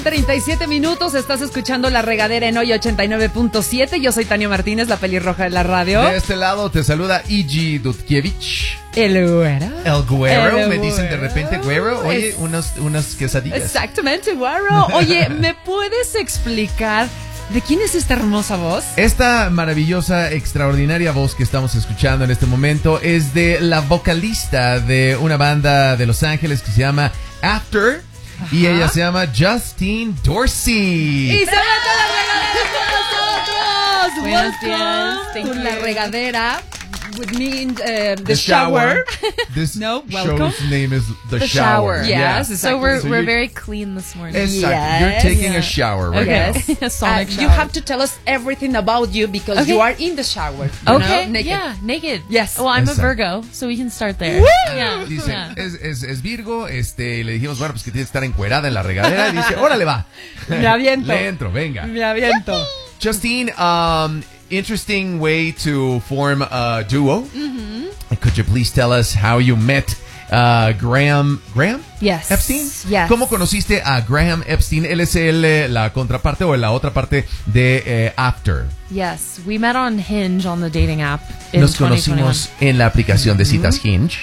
8:37. Estás escuchando La Regadera en Hoy 89.7. Yo soy Tania Martínez, la pelirroja de la radio. De este lado te saluda Igi Dudkiewicz. El güero. El güero. El Me dicen de güero. repente güero. Oye, unas quesadillas. Exactamente, güero. Oye, ¿me puedes explicar de quién es esta hermosa voz? Esta maravillosa, extraordinaria voz que estamos escuchando en este momento es de la vocalista de una banda de Los Ángeles que se llama After. Ajá. Y ella se llama Justine Dorsey. Y se mete La Regadera con nosotros. Buenos Welcome días. Thank to you. La Regadera. With me in the shower. This No, welcome. show's name is The Shower. Yes, Yeah. So exactly. we're So we're you- very clean this morning. Exactly. Yes. You're taking Yeah. a shower right Okay. now. A sonic You shower. have to tell us everything about you because Okay. you are in the shower. you Okay. know, naked. Yeah, naked. Yes. Well, I'm Exacto. a Virgo, so we can start there. Yeah. Dice, Yeah. es Virgo, le dijimos, bueno, pues que tiene que estar encuerada en la regadera. Y dice, órale va. Me aviento. Le entro, venga. Me aviento. Justine, interesting way to form a duo. Could you please tell us how you met Graham Yes. Epstein? Yes. ¿Cómo conociste a Graham Epstein? Él es la contraparte o la otra parte de After. Yes. We met on Hinge on the dating app in Nos 2021. conocimos en la aplicación de citas Hinge.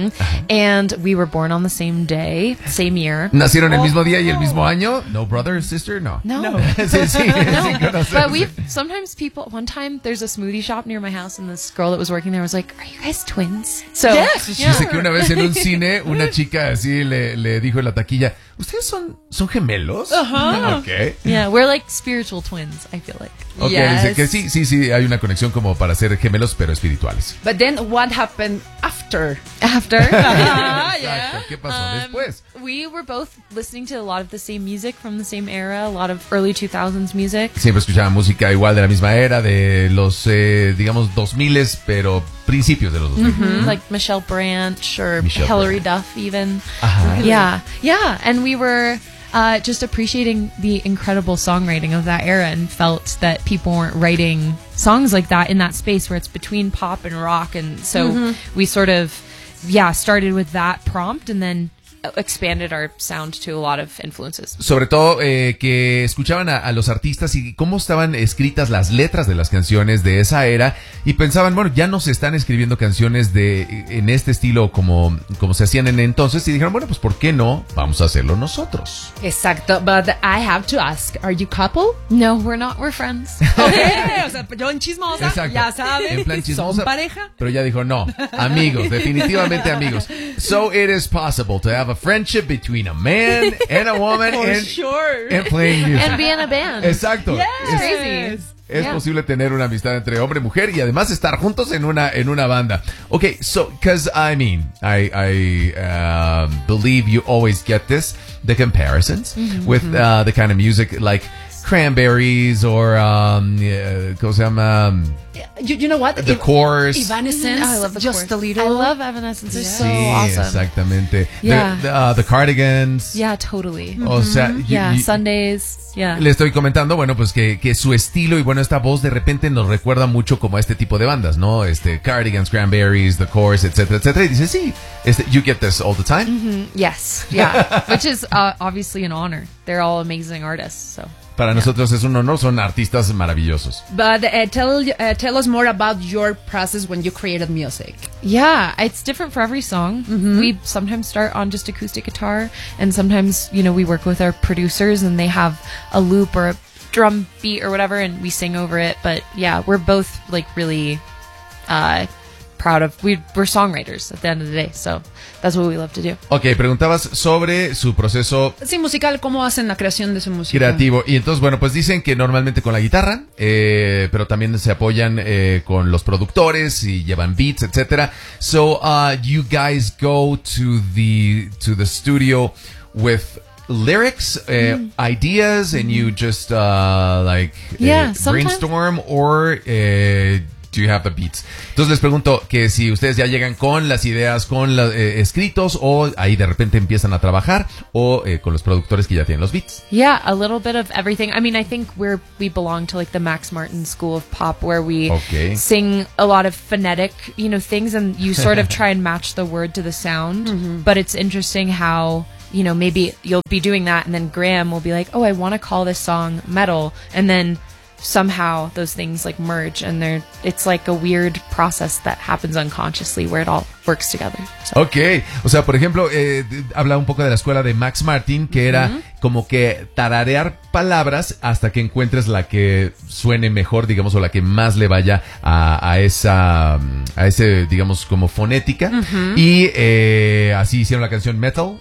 And we were born on the same day, same year. ¿Nacieron el mismo día y el mismo año? No brother, sister, no. No. Sí, sí, sí, conocerse. But sometimes one time there's a smoothie shop near my house and this girl that was working there was like, "Are you guys twins?" So, Yes. yeah. Dice que una vez en un cine, una chica así le dijo en la taquilla, ¿ustedes son gemelos? Ajá. Ok. Yeah, we're like spiritual twins, I feel like. Ok, Yes. dice que sí, hay una conexión como para ser gemelos, pero espirituales. But then what happened after? After. Exacto. ¿Qué pasó después? We were both listening to a lot of the same music from the same era, a lot of early 2000s music. Siempre escuchaba música igual de la misma era, de los, digamos, 2000s, pero principios de los 2000. Like Michelle Branch or Michelle Hilary Branch. Duff even. Ajá. Yeah. And we were just appreciating the incredible songwriting of that era and felt that people weren't writing songs like that in that space where it's between pop and rock. And so we sort of, started with that prompt and then expanded our sound to a lot of influences. Sobre todo que escuchaban a los artistas y cómo estaban escritas las letras de las canciones de esa era y pensaban, bueno, ya no se están escribiendo canciones en este estilo como se hacían en entonces y dijeron, bueno, pues ¿por qué no? Vamos a hacerlo nosotros. Exacto. But I have to ask, are you couple? No, we're not. We're friends. Okay. O sea, yo en chismosa, Exacto. ya saben, En plan chismosa, son pareja. pero ya dijo, no, amigos, definitivamente amigos. So it is possible to have a friendship between a man and a woman For and, sure. and playing music. And be in a band. Exacto. Yes. Es- Crazy. Es Yeah. posible tener una amistad entre hombre y mujer y además estar juntos en una banda. Okay, so, cause I believe you always get the comparisons with the kind of music like Cranberries or, ¿cómo se llama? You know what? The Course. Evanescence, I love the just Course. a little. I love Evanescence. They're so Sí, awesome. exactamente. Yeah. The Cardigans. Yeah, totally. O sea, Sundays. Yeah. le estoy comentando, bueno, pues que su estilo y bueno, esta voz de repente nos recuerda mucho como a este tipo de bandas, ¿no? Cardigans, Cranberries, The Course, etcétera, etcétera. Y dice, sí, you get this all the time. Yes. Yeah. Which is obviously an honor. They're all amazing artists. So. Para nosotros es un honor, son artistas maravillosos. But tell us more about your process when you created music. Yeah, it's different for every song. We sometimes start on just acoustic guitar, and sometimes, we work with our producers and they have a loop or a drum beat or whatever, and we sing over it. But yeah, we're both like really proud of, we're songwriters at the end of the day, so that's what we love to do. Ok, preguntabas sobre su proceso Sí, musical, ¿cómo hacen la creación de su música? creativo. Y entonces, bueno, pues dicen que normalmente con la guitarra, pero también se apoyan con los productores y llevan beats, etcétera. So, you guys go to the studio with lyrics, ideas, and you just Sometimes. brainstorm, or do you have the beats? Entonces les pregunto que si ustedes ya llegan con las ideas, con los escritos, o ahí de repente empiezan a trabajar, o con los productores que ya tienen los beats. Yeah, a little bit of everything. I mean, I think we belong to like the Max Martin school of pop, where we Okay. sing a lot of phonetic, things, and you sort of try and match the word to the sound. But it's interesting how you know, maybe you'll be doing that and then Graham will be like, oh, I want to call this song metal. And then somehow those things like merge and it's like a weird process that happens unconsciously where it all works together. So. Ok, o sea, por ejemplo, habla un poco de la escuela de Max Martin, que era como que tararear palabras hasta que encuentres la que suene mejor, digamos, o la que más le vaya a ese, digamos, como fonética. Y así hicieron la canción Metal,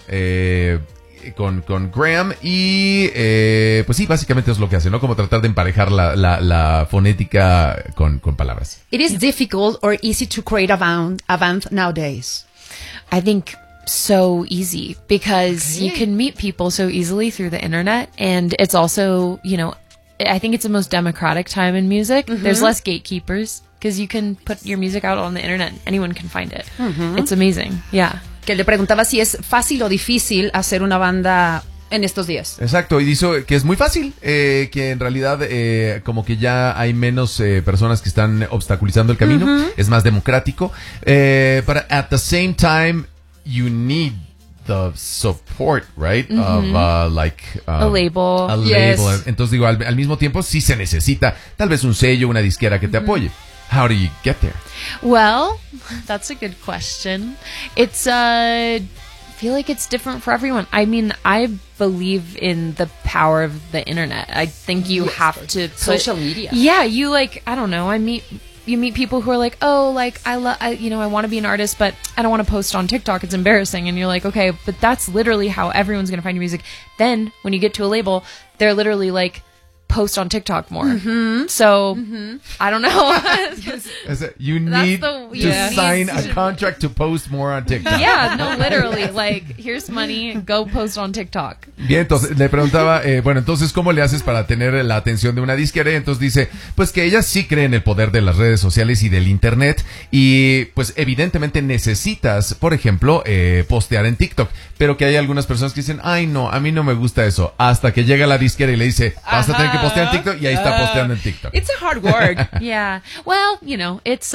con Graham y pues sí, básicamente es lo que hace, ¿no? Como tratar de emparejar la fonética con palabras. It is difficult or easy to create a band nowadays? I think so easy because you can meet people so easily through the internet, and it's also, you know, I think it's the most democratic time in music. There's less gatekeepers because you can put your music out on the internet and anyone can find it. It's amazing. Yeah. Que le preguntaba si es fácil o difícil hacer una banda en estos días. Exacto, y dice que es muy fácil, que en realidad como que ya hay menos personas que están obstaculizando el camino, es más democrático, but at the same time you need the support, right? Of like a label. A Yes. label. Entonces digo, al mismo tiempo sí se necesita tal vez un sello, una disquera que te apoye. How do you get there? Well, that's a good question. It's I feel like it's different for everyone. I mean, I believe in the power of the internet. I think you have to put, Social media. Yeah, you like, I don't know. You meet people who are like, oh, like I want to be an artist, but I don't want to post on TikTok. It's embarrassing. And you're like, okay, but that's literally how everyone's going to find your music. Then when you get to a label, they're literally like, post on TikTok more. So I don't know. You need yeah. to sign a contract to post more on TikTok. Yeah, no, literally. Like, here's money, go post on TikTok. Bien, entonces le preguntaba, bueno, entonces, ¿cómo le haces para tener la atención de una disquera? Y entonces dice, pues que ella sí cree en el poder de las redes sociales y del internet. Y pues evidentemente necesitas, por ejemplo, postear en TikTok. Pero que hay algunas personas que dicen, ay no, a mí no me gusta eso. Hasta que llega la disquera y le dice, vas a tener que postear en TikTok, y ahí está posteando en TikTok. It's a hard work. Yeah. Well, you know, it's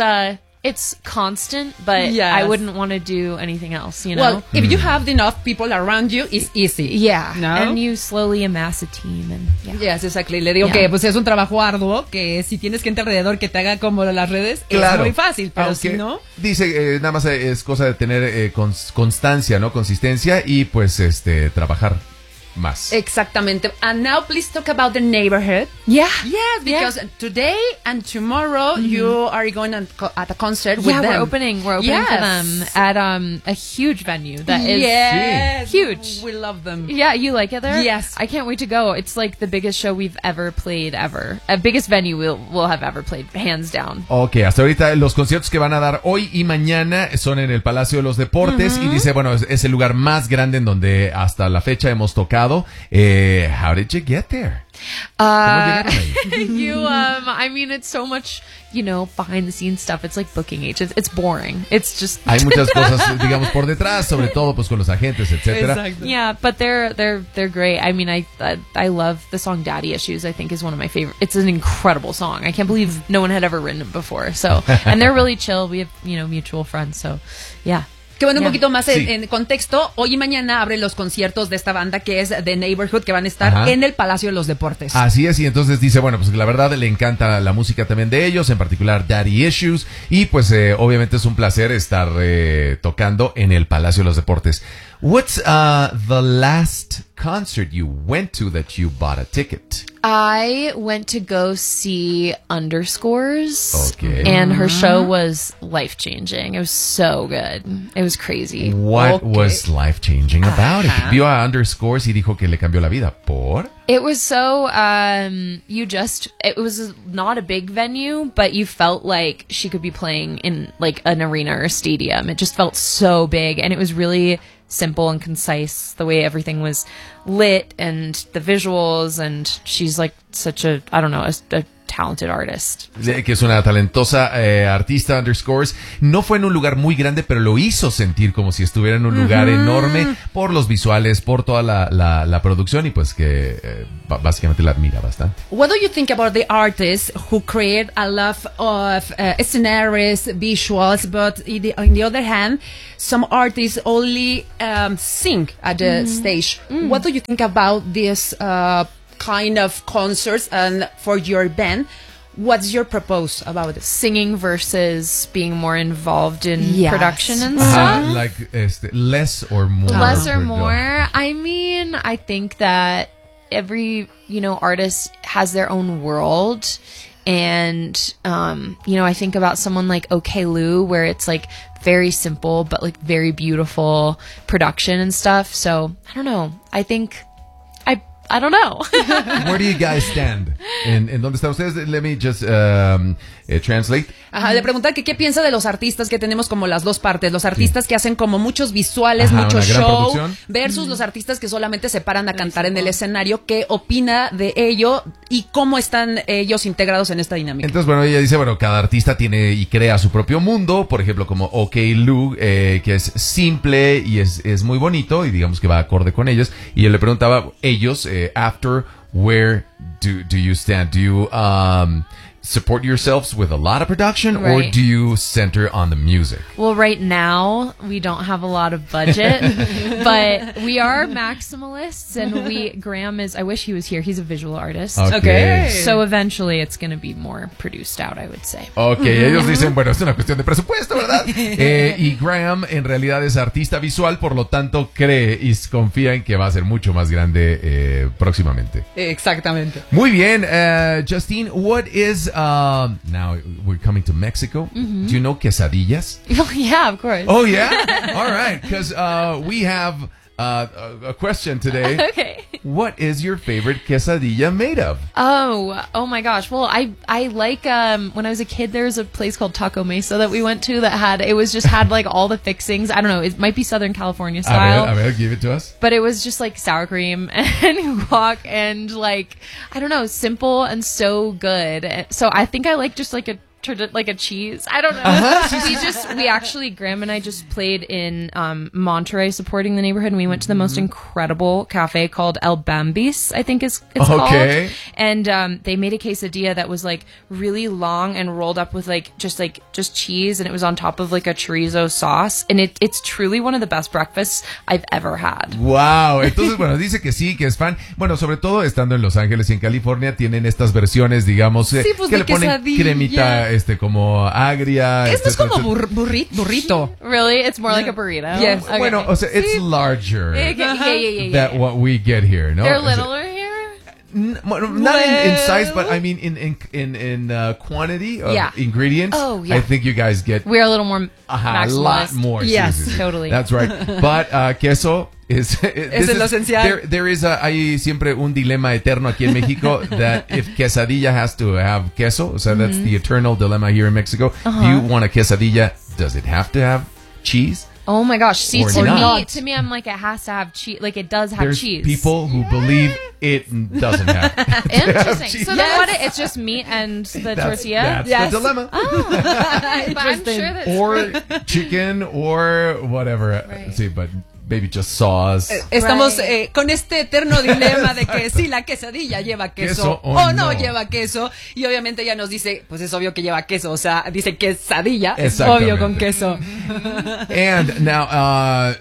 constant, but Yes. I wouldn't want to do anything else, you know? Well, if you have enough people around you, it's easy. Yeah. No? And you slowly amass a team and yeah. Yes, exactly. Le digo Yeah. que pues es un trabajo arduo, que si tienes gente alrededor que te haga como las redes, Claro. es muy fácil, pero Aunque si no... dice, nada más es cosa de tener constancia, ¿no? Consistencia y pues trabajar más. Exactamente. And now please talk about the neighborhood. Yeah. Yes, because today and tomorrow you are going at a concert with Yeah, them. we're opening for them at a huge venue that is Yes. huge. We love them. Yeah, you like it there? Yes. I can't wait to go. It's like the biggest show we've ever played ever. Biggest venue we'll have ever played, hands down. Ok, hasta ahorita los conciertos que van a dar hoy y mañana son en el Palacio de los Deportes y dice, bueno, es el lugar más grande en donde hasta la fecha hemos tocado. How did you get there? ¿Cómo llegaron ahí? I mean, it's so much, you know, behind the scenes stuff. It's like booking agents. It's boring. It's just... Hay muchas cosas, digamos, por detrás, sobre todo pues con los agentes, etcétera. Exacto. Yeah, but they're great. I mean, I love the song "Daddy Issues." I think is one of my favorite. It's an incredible song. I can't believe no one had ever written it before. So, and they're really chill. We have, you know, mutual friends. So, yeah. Que bueno, un Yeah. poquito más Sí. en contexto, hoy y mañana abre los conciertos de esta banda que es The Neighborhood, que van a estar Ajá. en el Palacio de los Deportes. Así es, y entonces dice, bueno, pues la verdad le encanta la música también de ellos, en particular Daddy Issues, y pues obviamente es un placer estar tocando en el Palacio de los Deportes. What's the last concert you went to that you bought a ticket? I went to go see Underscores, Okay. and her show was life changing. It was so good. It was crazy. What Okay. was life-changing about it? Vio a Underscores y dijo que le cambió la vida. ¿Por? It was so, it was not a big venue, but you felt like she could be playing in like an arena or a stadium. It just felt so big, and it was really simple and concise, the way everything was lit and the visuals, and she's like such a, I don't know, a talented artist. Que es una talentosa artista, underscores. No fue en un lugar muy grande, pero lo hizo sentir como si estuviera en un lugar enorme por los visuales, por toda la producción y pues que básicamente la admira bastante. What do you think about the artists who create a lot of scenarios, visuals, but on the other hand, some artists only sing at the stage? What do you think about this kind of concerts, and for your band, what's your propose about it? Singing versus being more involved in Yes. production and stuff. Like less or more. Less or more. I mean, I think that every, artist has their own world. And, I think about someone like OK Lou, where it's like very simple, but like very beautiful production and stuff. So I don't know. I don't know. Where do you guys stand? ¿En dónde están ustedes? Let me just translate. Ajá, le pregunta que qué piensa de los artistas que tenemos como las dos partes, los artistas que hacen como muchos visuales, Ajá, mucho una gran show, producción. versus los artistas que solamente se paran a cantar en el escenario. ¿Qué opina de ello y cómo están ellos integrados en esta dinámica? Entonces, bueno, ella dice, cada artista tiene y crea su propio mundo, por ejemplo, como OK Lou, que es simple y es muy bonito y digamos que va acorde con ellos. Y él le preguntaba, ellos, after, where do you stand? Do you support yourselves with a lot of production, or Right. do you center on the music? Well, right now we don't have a lot of budget, but we are maximalists, and Graham is. I wish he was here. He's a visual artist. Okay. So eventually it's going to be more produced out, I would say. Ok, ellos dicen, es una cuestión de presupuesto, ¿verdad? Y Graham en realidad es artista visual, por lo tanto cree y confía en que va a ser mucho más grande próximamente. Exactamente. Muy bien, Justine, what is, now we're coming to Mexico. Do you know quesadillas? Yeah, of course. Oh yeah? All right, because we have a question today. Okay. What is your favorite quesadilla made of? Oh my gosh. Well, I like, when I was a kid, there was a place called Taco Mesa that we went to that had like all the fixings. I don't know. It might be Southern California style. A ver, give it to us. But it was just like sour cream and guac and like, I don't know, simple and so good. So I think I like just like a cheese. I don't know. We actually, Graham and I just played in Monterey supporting the neighborhood, and we went to the most incredible cafe called El Bambis, I think it's Okay. called. And they made a quesadilla that was like really long and rolled up with just cheese, and it was on top of like a chorizo sauce. And it's truly one of the best breakfasts I've ever had. Wow, entonces dice que sí, que es fan. Bueno, sobre todo estando en Los Ángeles y en California tienen estas versiones, digamos, pues, que de le ponen quesadilla. cremita como agria. Esto es como etcétera. burrito. Really? It's more like a burrito? Yes. Okay. Bueno, o sea, it's larger Yeah. than what we get here, ¿no? They're O sea, littler here? Not in size, but I mean in quantity of Yeah. ingredients. Oh, yeah. I think you guys get We're a little more a maximalist. lot more. Yes, Sí. totally. That's right. But queso is Es lo esencial. There is hay siempre un dilema eterno aquí en México that if quesadilla has to have queso, so that's the eternal dilemma here in Mexico. Do you want a quesadilla? Does it have to have cheese? Oh my gosh. See, Or to not. me, I'm like, it has to have cheese. Like, it does have There's cheese. people who believe it doesn't have. Interesting. cheese. So then what? It's just meat and the tortilla? That's Yes. the dilemma. But I'm sure that's Or chicken or whatever. Right. Sí, but maybe just sauce. Estamos Right. con este eterno dilema de que si la quesadilla lleva queso Queso o o no no. lleva queso. Y obviamente ella nos dice, pues es obvio que lleva queso. O sea, dice quesadilla, es Exactamente. obvio con queso. And now,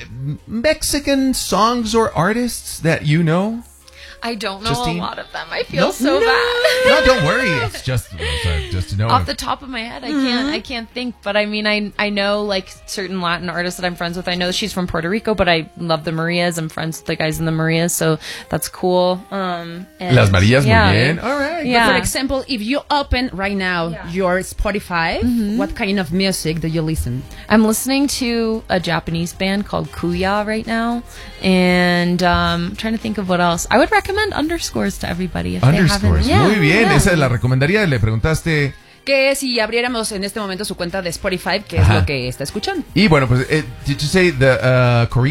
Mexican songs or artists that you know? I don't know Justine? a lot of them. I feel No? so bad. No, don't worry. It's just to know. Off the top of my head, I can't think. But I mean, I know like certain Latin artists that I'm friends with. I know she's from Puerto Rico, but I love the Marias. I'm friends with the guys in the Marias, so that's cool. And Las Marías, yeah. muy bien. All right. Yeah. For example, if you open right now your Spotify, what kind of music do you listen? I'm listening to a Japanese band called Kuya right now, and I'm trying to think of what else. I would recommend Underscores to everybody if Underscores. they haven't. Muy bien. yeah. Esa la recomendaría. Le preguntaste. Que si abriéramos en este momento su cuenta de Spotify, ¿qué es Ajá. lo que está escuchando? Y bueno, pues, did you say the Korean?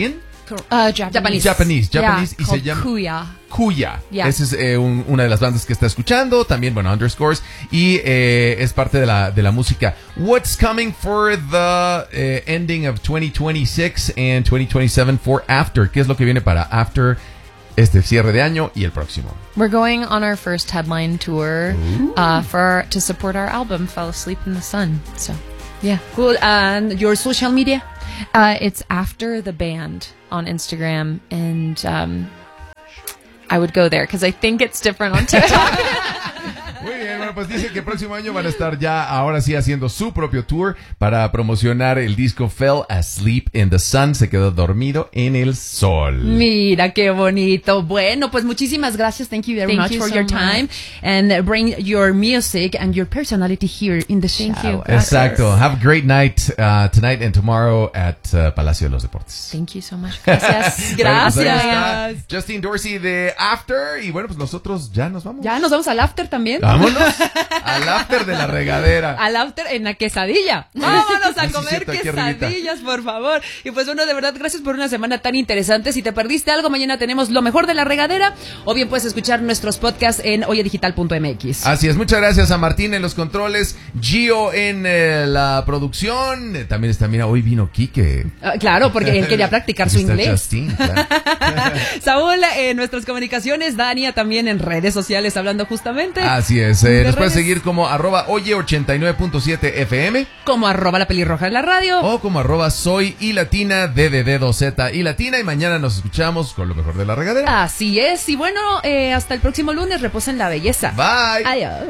Japanese. Japanese, Yeah, y se called llama Kuya. Kuya. Yeah. Esa es una de las bandas que está escuchando, también, bueno, Underscores, y es parte de la música. What's coming for the ending of 2026 and 2027 for After? ¿Qué es lo que viene para After este cierre de año y el próximo? We're going on our first headline tour to support our album, Fell Asleep in the Sun. So, yeah. Cool. And your social media? It's After the Band on Instagram, and I would go there because I think it's different on TikTok. Muy bien, bueno, pues dice que el próximo año van a estar ya, ahora sí, haciendo su propio tour para promocionar el disco Fell Asleep in the Sun, se quedó dormido en el sol. Mira, qué bonito. Bueno, pues muchísimas gracias. Thank you very Thank much you for so your time. much. And bring your music and your personality here in the show. Thank you. Exacto. Have a great night tonight and tomorrow at Palacio de los Deportes. Thank you so much. Gracias. Bueno, pues ahí Gracias. está Justin Dorsey de After, y bueno, pues nosotros ya nos vamos. Ya nos vamos al after también. Vámonos al After de la regadera. Al after en la quesadilla. Vámonos a Sí, comer cierto, aquí arribita. quesadillas, por favor. Y pues bueno, de verdad, gracias por una semana tan interesante. Si te perdiste algo, mañana tenemos lo mejor de la regadera, o bien puedes escuchar nuestros podcasts en oyedigital.mx. Así es, muchas gracias a Martín en los controles, Gio en la producción, también está, mira, hoy vino Quique. Claro, porque él quería practicar su Aquí está inglés. Justin, claro. Saúl en nuestras comunicaciones, Dania también en redes sociales hablando justamente. Así es, de nos puedes redes. seguir como @oye89.7 FM Como @ la pelirroja en la radio. o como @soy y latina DDD2Z y latina, y mañana nos escuchamos con lo mejor de la regadera. Así es, y bueno, hasta el próximo lunes, reposen la belleza. Bye. Adiós.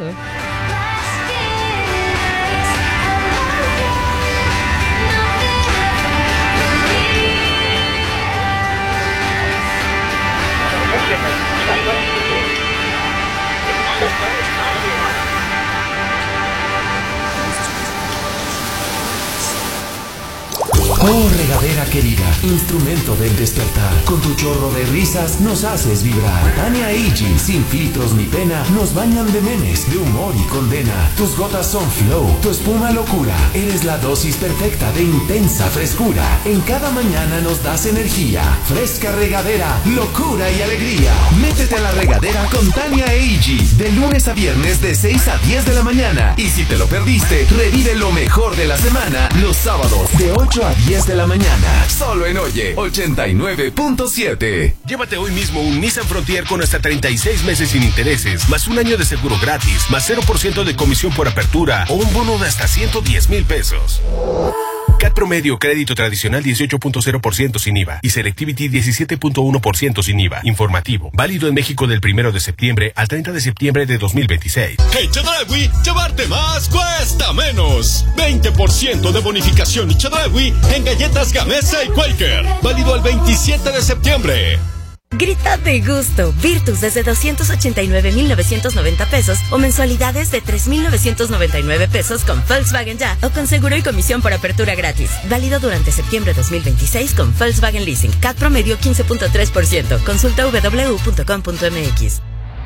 Oh, regadera querida, instrumento del despertar. Con tu chorro de risas nos haces vibrar. Tania e Iggy, sin filtros ni pena, nos bañan de memes, de humor y condena. Tus gotas son flow, tu espuma locura. Eres la dosis perfecta de intensa frescura. En cada mañana nos das energía. Fresca regadera, locura y alegría. Métete a la regadera con Tania e Iggy, de lunes a viernes de 6 a 10 de la mañana. Y si te lo perdiste, revive lo mejor de la semana los sábados de 8 a 10 de la mañana. Solo en Oye 89.7. Llévate hoy mismo un Nissan Frontier con hasta 36 meses sin intereses, más un año de seguro gratis, más 0% de comisión por apertura o un bono de hasta 110,000 pesos. CAT promedio, crédito tradicional 18.0% sin IVA y Selectivity 17.1% sin IVA. Informativo. Válido en México del 1 de septiembre al 30 de septiembre de 2026. En Chedraui, llevarte más cuesta menos. 20% de bonificación y Chedraui en galletas Gamesa y Quaker. Válido el 27 de septiembre. Grita de gusto. Virtus desde 289,990 pesos o mensualidades de 3,999 pesos con Volkswagen Ya o con seguro y comisión por apertura gratis. Válido durante septiembre 2026 con Volkswagen Leasing. CAT promedio 15.3%. Consulta www.com.mx.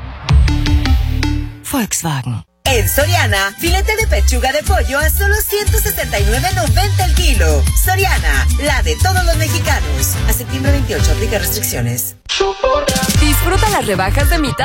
Volkswagen. En Soriana, filete de pechuga de pollo a solo $169.90 el kilo. Soriana, la de todos los mexicanos. A septiembre 28, aplica restricciones. Disfruta las rebajas de mitad